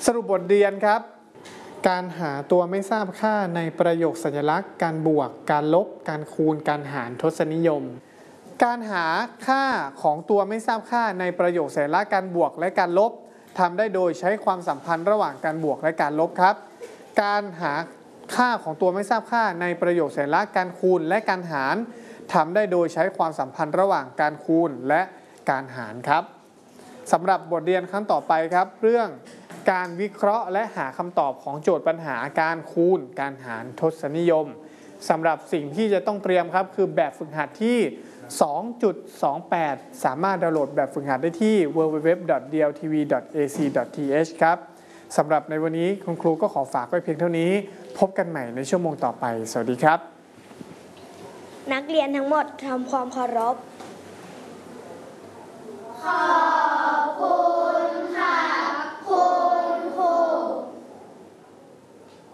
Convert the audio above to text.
สรุปบทเรียนครับการหาตัวไม่ทราบค่าในประโยคสัญลักษณ์การบวกการลบการคูณการหารทศนิยมการหาค่าของตัวไม่ทราบค่าในประโยคสัญลักษณ์การบวกและการลบทำได้โดยใช้ความสัมพันธ์ระหว่างการบวกและการลบครับการหาค่าของตัวไม่ทราบค่าในประโยคสัญลักษณ์การคูณและการหารทำได้โดยใช้ความสัมพันธ์ระหว่างการคูณและการหารครับสำหรับบทเรียนครั้งต่อไปครับเรื่องการวิเคราะห์และหาคำตอบของโจทย์ปัญหาการคูณการหารทศนิยมสำหรับสิ่งที่จะต้องเตรียมครับคือแบบฝึกหัดที่ 2.28 สามารถดาวน์โหลดแบบฝึกหัดได้ที่ www.dltv.ac.th ครับสำหรับในวันนี้คุณครูก็ขอฝากไว้เพียงเท่านี้พบกันใหม่ในชั่วโมงต่อไปสวัสดีครับนักเรียนทั้งหมดทำความเคารพ